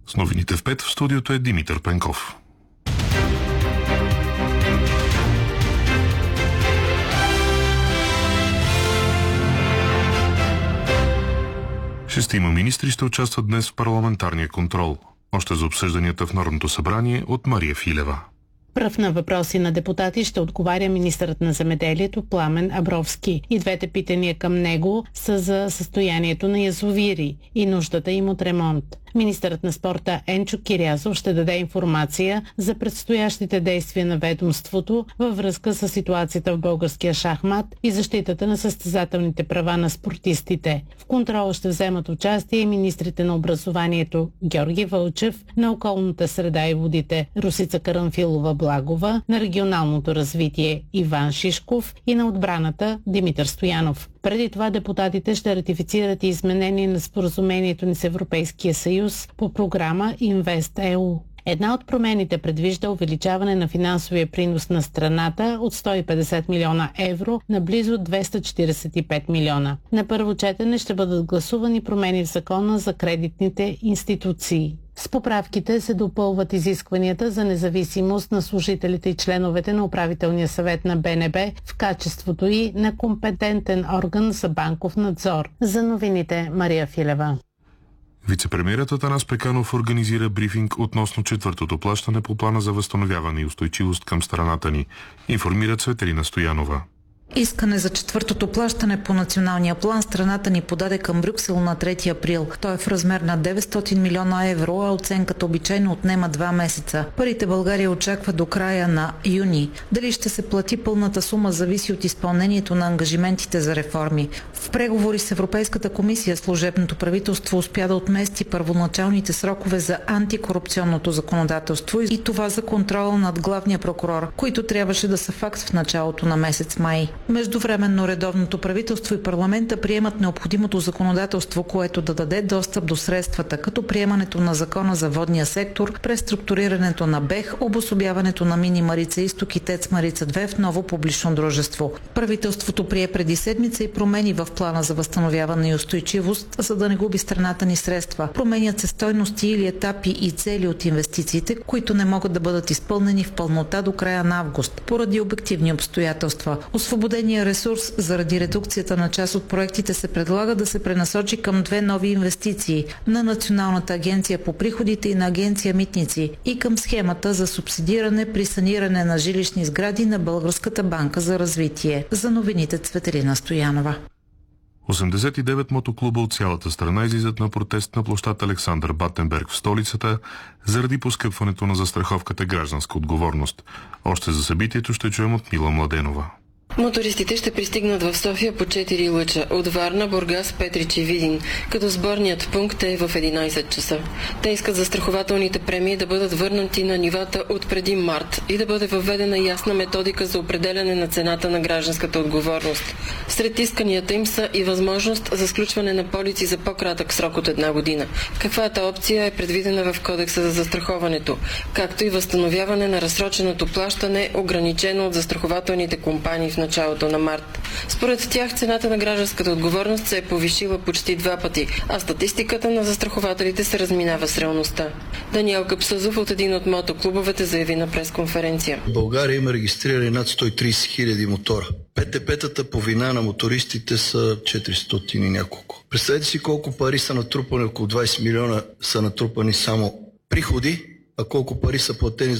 С новините в 5 в студиото е Димитър Пенков. Шестима министри ще участват днес в парламентарния контрол. Още за обсъжданията в Народното събрание от Мария Филева. Пръв на въпроси на депутати ще отговаря министърът на земеделието Пламен Абровски. И двете питания към него са за състоянието на язовири и нуждата им от ремонт. Министърът на спорта Енчо Кирязов ще даде информация за предстоящите действия на ведомството във връзка с ситуацията в българския шахмат и защитата на състезателните права на спортистите. В контрола ще вземат участие и министрите на образованието Георги Вълчев, на околната среда и водите Росица Карамфилова-Благова, на регионалното развитие Иван Шишков и на отбраната Димитър Стоянов. Преди това депутатите ще ратифицират и изменение на споразумението ни с Европейския съюз по програма InvestEU. Една от промените предвижда увеличаване на финансовия принос на страната от 150 милиона евро на близо 245 милиона. На първо четене ще бъдат гласувани промени в закона за кредитните институции. С поправките се допълват изискванията за независимост на служителите и членовете на управителния съвет на БНБ в качеството и на компетентен орган за банков надзор. За новините Мария Филева. Вицепремиерът Атанас Пеканов организира брифинг относно четвъртото плащане по плана за възстановяване и устойчивост към страната ни. Информира Цветелина Стоянова. Искане за четвъртото плащане по националния план страната ни подаде към Брюксел на 3 април. Той е в размер на 900 милиона евро, а оценката обичайно отнема 2 месеца. Парите България очаква до края на юни. Дали ще се плати пълната сума зависи от изпълнението на ангажиментите за реформи. В преговори с Европейската комисия служебното правителство успя да отмести първоначалните срокове за антикорупционното законодателство и това за контрола над главния прокурор, които трябваше да са факт в началото на месец май. Междувременно редовното правителство и парламента приемат необходимото законодателство, което да даде достъп до средствата, като приемането на закона за водния сектор, преструктурирането на БЕХ, обособяването на Мини Марица Изток и ТЕЦ Марица 2 в ново публично дружество. Правителството прие преди седмица и промени в плана за възстановяване и устойчивост, за да не губи страната ни средства. Променят се стойности или етапи и цели от инвестициите, които не могат да бъдат изпълнени в пълнота до края на август, поради обективни обстоятелства. Освободения ресурс заради редукцията на част от проектите се предлага да се пренасочи към 2 нови инвестиции на Националната агенция по приходите и на Агенция Митници и към схемата за субсидиране при саниране на жилищни сгради на Българската банка за развитие. За новините Цветелина Стоянова. 89 мотоклуба от цялата страна излизат на протест на площад Александър Батенберг в столицата заради поскъпването на застраховката гражданска отговорност. Още за събитието ще чуем от Мила Младенова. Мотористите ще пристигнат в София по 4 лъча от Варна, Бургас, Петрич и Видин, като сборният пункт е в 11 часа. Те искат застрахователните премии да бъдат върнати на нивата от преди март и да бъде въведена ясна методика за определяне на цената на гражданската отговорност. Сред исканията им са и възможност за сключване на полици за по-кратък срок от 1 година. Каквато опция е предвидена в Кодекса за застраховането, както и възстановяване на разсроченото плащане, ограничено от застрахователните компании в началото на март. Според тях цената на гражданската отговорност се е повишила почти 2 пъти, а статистиката на застрахователите се разминава с реалността. Даниел Капсазов от един от мотоклубовете заяви на пресконференция. В България има регистрирани над 130 хиляди мотора. ПТП-тата по вина на мотористите са 400 и няколко. Представете си колко пари са натрупани, около 20 милиона са натрупани само приходи, а колко пари са платени